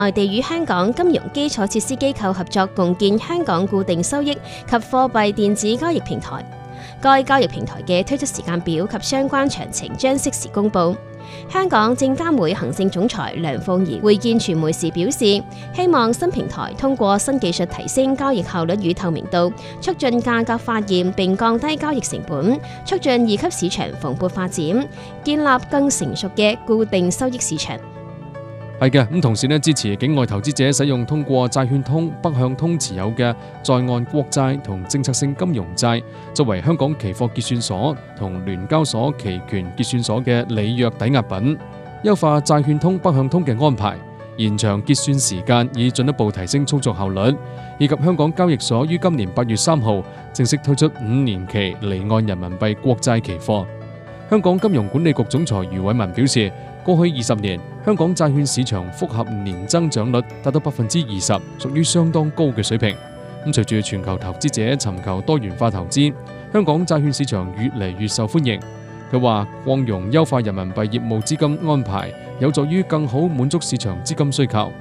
內地與香港金融基礎設施機構合作共建香港固定收益及貨幣電子交易平台。該交易平台嘅推出時間表及相關詳情將適時公佈。香港證監會行政總裁梁鳳儀會見傳媒時表示，希望新平台通過新技術提升交易效率與透明度，促進價格發現並降低交易成本，促進二級市場蓬勃發展，建立更成熟嘅固定收益市場。 係嘅，咁同時呢，支持境外投資者使用通過債券通、北向通持有嘅在岸國債同政策性金融債，作為香港期貨結算所同聯交所期權結算所嘅履約抵押品，優化債券通、北向通嘅安排，延長結算時間以進一步提升操作效率，以及香港交易所於今年8月3號正式推出5年期離岸人民幣國債期貨。香港金融管理局總裁余偉文表示，過去20年，香港債券市場複合年增長率達到20%，屬於相當高嘅水平。咁隨住全球投資者尋求多元化投資，香港債券市場越嚟越受歡迎。佢話，擴容優化人民幣業務資金安排，有助於更好滿足市場資金需求。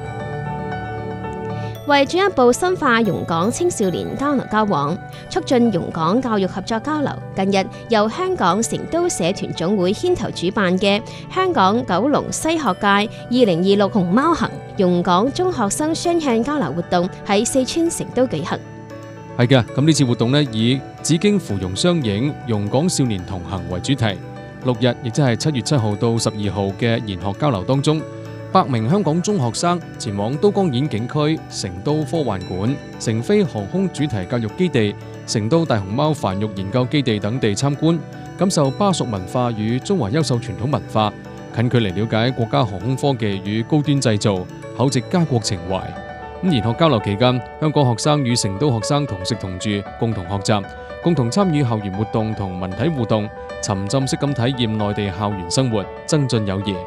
為進一步深化蓉港青少年交流交往，促進蓉港教育合作交流，近日由香港成都社團總會牽頭主辦嘅香港九龍西學界2026熊貓行蓉港中學生雙向交流活動喺四川成都舉行。 係嘅，咁呢次活動呢，以紫荊芙蓉雙影，蓉港少年同行為主題。6日，亦即係7月7號到12號嘅研學交流當中，100名香港中學生前往都江堰景區、成都科幻館、成飛航空主題教育基地、成都大熊貓繁育研究基地等地參觀，感受巴蜀文化與中華優秀傳統文化，近距離了解國家航空科技與高端製造，厚植家國情懷。咁研學交流期間，香港學生與成都學生同食同住，共同學習，共同參與校園活動同文體互動，沉浸式咁體驗內地校園生活，增進友誼。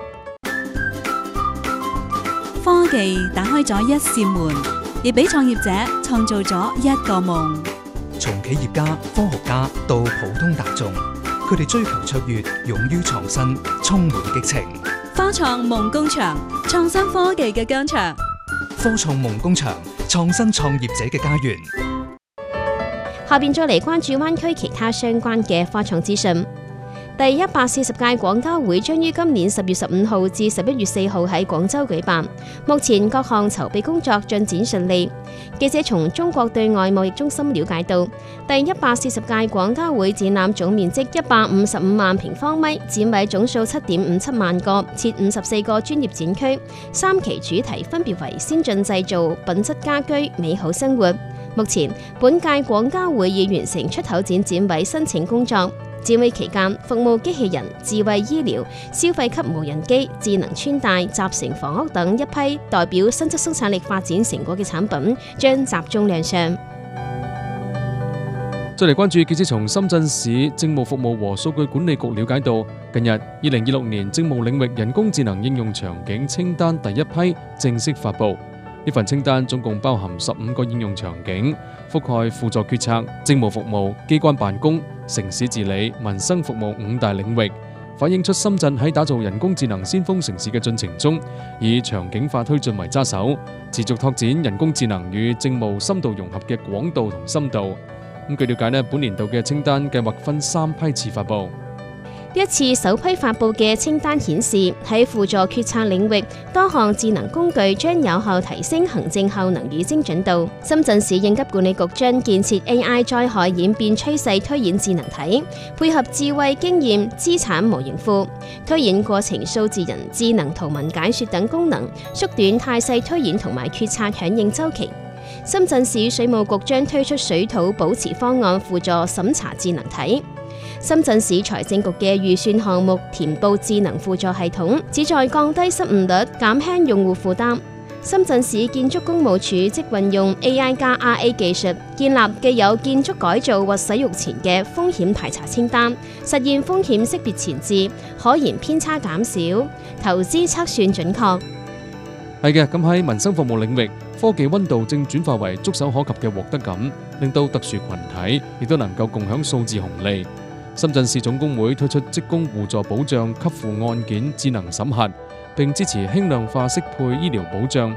科技打開咗一扇門，亦俾創業者創造咗一個夢。 從企業家、科學家到普通大眾，佢哋追求卓越，勇於創新，充滿激情。 科創夢工場，創新科技嘅疆場。 科創夢工場，創新創業者嘅家園。 下邊再嚟關注灣區其他相關嘅科創資訊。第140屆廣交會將於今年10月15號至11月4號喺廣州舉辦。目前各項籌備工作進展順利。記者從中國對外貿易中心了解到，第140屆廣交會展覽總面積155萬平方米，展位總數7.57萬個，設54個專業展區，3期主題分別為先進製造、品質家居、美好生活。目前本屆廣交會已完成出口展展位申請工作。展會期間，服務機器人、智慧醫療、消費級無人機、智能穿戴、集成房屋等一批代表新質生產力發展成果嘅產品將集中亮相。 再嚟關注記者從深圳市政務服務和數據管理局了解到，近日2026年政務領域人工智能應用場景清單第一批正式發布。呢份清單總共包含15個應用場景，覆蓋輔助決策、政務服務、機關辦公、城市治理、民生服務5大領域，反映出深圳喺打造人工智能先鋒城市嘅進程中，以場景化推進為揸手，持續拓展人工智能與政務深度融合嘅廣度同深度。據了解呢，本年度嘅清單計劃分3批次發布。 呢一次首批發布嘅清單顯示，喺輔助決策領域，多項智能工具將有效提升行政效能與精準度。深圳市應急管理局將建設 AI 災害演變趨勢推演智能體，配合智慧經驗資產模型庫、推演過程數字人智能圖文解說等功能，縮短態勢推演同埋決策響應週期。深圳市水務局將推出水土保持方案輔助審查智能體。深圳市財政局嘅預算項目填報智能輔助系統，旨在降低失誤率，減輕用戶負擔。深圳市建築工務處即運用 AI 加 RA 技術，建立既有建築改造或使用前嘅風險排查清單，實現風險識別前置，可燃偏差減少，投資測算準確。 係嘅，咁喺民生服務領域，科技溫度正轉化為觸手可及嘅獲得感，令到特殊群體亦都能夠共享數字紅利。深圳市總工會推出職工互助保障給付案件智能審核， 並支持輕量化適配醫療保障，